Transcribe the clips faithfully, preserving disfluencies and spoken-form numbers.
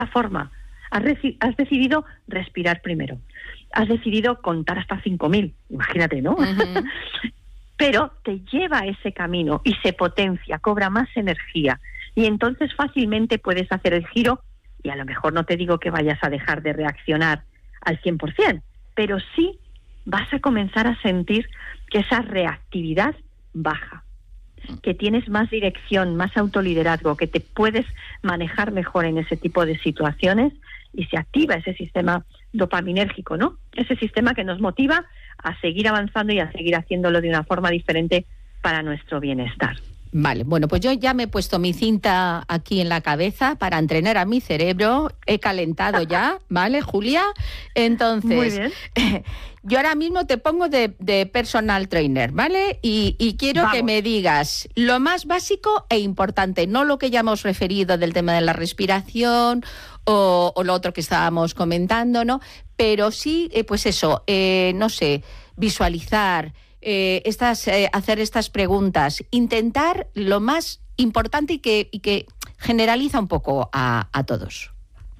forma. Has, reci- has decidido respirar primero. Has decidido contar hasta cinco mil, imagínate, ¿no? Uh-huh. Pero te lleva a ese camino y se potencia, cobra más energía. Y entonces fácilmente puedes hacer el giro y a lo mejor no te digo que vayas a dejar de reaccionar al cien por ciento, pero sí vas a comenzar a sentir que esa reactividad baja, que tienes más dirección, más autoliderazgo, que te puedes manejar mejor en ese tipo de situaciones y se activa ese sistema dopaminérgico, ¿no? Ese sistema que nos motiva a seguir avanzando y a seguir haciéndolo de una forma diferente para nuestro bienestar. Vale, bueno, pues yo ya me he puesto mi cinta aquí en la cabeza para entrenar a mi cerebro. He calentado ya, ¿vale, Julia? Entonces, muy bien. Yo ahora mismo te pongo de, de personal trainer, ¿vale? Y, y quiero Vamos. que me digas lo más básico e importante, no lo que ya hemos referido del tema de la respiración o, o lo otro que estábamos comentando, ¿no? Pero sí, eh, pues eso, eh, no sé, visualizar... Eh, estas, eh, hacer estas preguntas, intentar lo más importante y que, y que generaliza un poco a, a todos.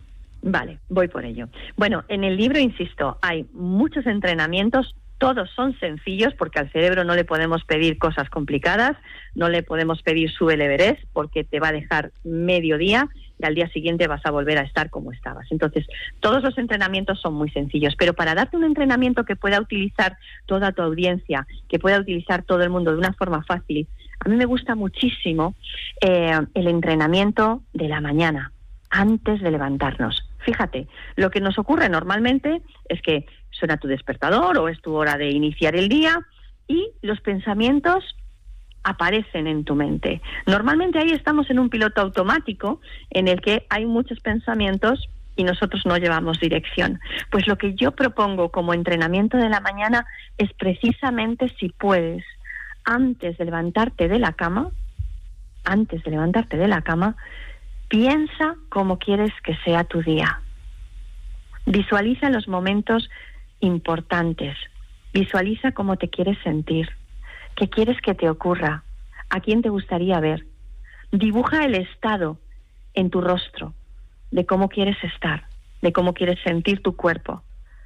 Vale, voy por ello. Bueno, en el libro, insisto, hay muchos entrenamientos, todos son sencillos porque al cerebro no le podemos pedir cosas complicadas, no le podemos pedir sube el Everest porque te va a dejar medio día y al día siguiente vas a volver a estar como estabas. Entonces, todos los entrenamientos son muy sencillos, pero para darte un entrenamiento que pueda utilizar toda tu audiencia, que pueda utilizar todo el mundo de una forma fácil, a mí me gusta muchísimo eh, el entrenamiento de la mañana, antes de levantarnos. Fíjate, lo que nos ocurre normalmente es que suena tu despertador o es tu hora de iniciar el día y los pensamientos aparecen en tu mente. Normalmente ahí estamos en un piloto automático en el que hay muchos pensamientos y nosotros no llevamos dirección. Pues lo que yo propongo como entrenamiento de la mañana es precisamente, si puedes, antes de levantarte de la cama, antes de levantarte de la cama, piensa cómo quieres que sea tu día. Visualiza los momentos importantes. Visualiza cómo te quieres sentir. ¿Qué quieres que te ocurra? ¿A quién te gustaría ver? Dibuja el estado en tu rostro de cómo quieres estar, de cómo quieres sentir tu cuerpo.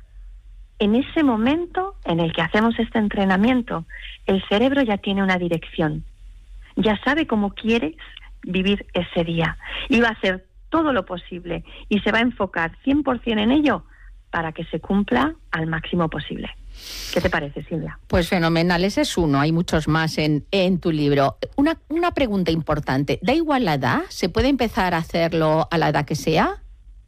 En ese momento en el que hacemos este entrenamiento, el cerebro ya tiene una dirección. Ya sabe cómo quieres vivir ese día y va a hacer todo lo posible y se va a enfocar cien por ciento en ello para que se cumpla al máximo posible. ¿Qué te parece, Silvia? Pues fenomenal, ese es uno, hay muchos más en, en tu libro. Una, una pregunta importante, ¿da igual la edad? ¿Se puede empezar a hacerlo a la edad que sea?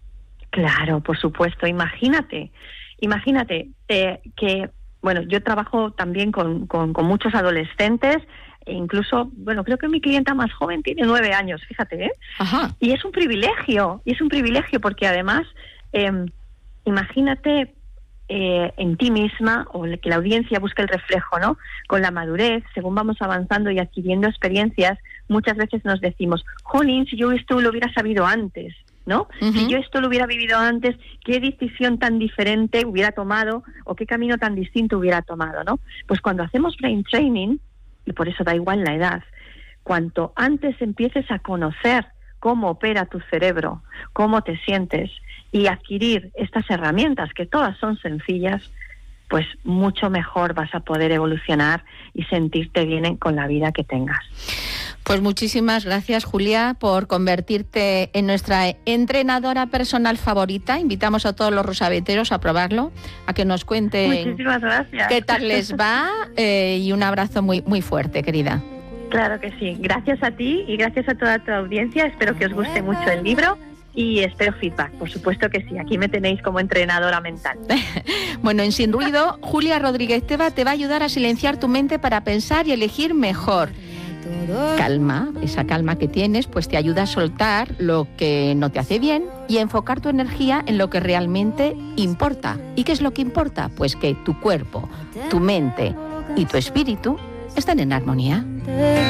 Claro, por supuesto, imagínate, imagínate eh, que, bueno, yo trabajo también con, con, con muchos adolescentes, e incluso, bueno, creo que mi clienta más joven tiene nueve años, fíjate, ¿eh? Ajá. Y es un privilegio, y es un privilegio porque además, eh, imagínate eh, en ti misma, o que la audiencia busque el reflejo, ¿no? Con la madurez, según vamos avanzando y adquiriendo experiencias, muchas veces nos decimos, jolín, si yo esto lo hubiera sabido antes, ¿no? Uh-huh. Si yo esto lo hubiera vivido antes, ¿qué decisión tan diferente hubiera tomado o qué camino tan distinto hubiera tomado, ¿no? Pues cuando hacemos brain training, y por eso da igual la edad, cuanto antes empieces a conocer cómo opera tu cerebro, cómo te sientes y adquirir estas herramientas, que todas son sencillas, pues mucho mejor vas a poder evolucionar y sentirte bien con la vida que tengas. Pues muchísimas gracias, Julia, por convertirte en nuestra entrenadora personal favorita. Invitamos a todos los rosaveteros a probarlo, a que nos cuenten Muchísimas gracias. qué tal les va eh, y un abrazo muy, muy fuerte, querida. Claro que sí. Gracias a ti y gracias a toda tu audiencia. Espero que os guste mucho el libro y espero feedback. Por supuesto que sí. Aquí me tenéis como entrenadora mental. Bueno, en Sin Ruido, Julia Rodríguez Teba te va a ayudar a silenciar tu mente para pensar y elegir mejor. Calma, esa calma que tienes, pues te ayuda a soltar lo que no te hace bien y a enfocar tu energía en lo que realmente importa. ¿Y qué es lo que importa? Pues que tu cuerpo, tu mente y tu espíritu estén en armonía.